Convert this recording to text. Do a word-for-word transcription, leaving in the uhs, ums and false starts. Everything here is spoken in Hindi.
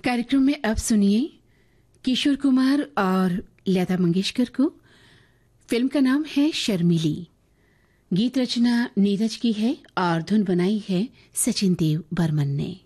कार्यक्रम में अब सुनिए किशोर कुमार और लता मंगेशकर को। फिल्म का नाम है शर्मिली। गीत रचना नीरज की है और धुन बनाई है सचिन देव बर्मन ने।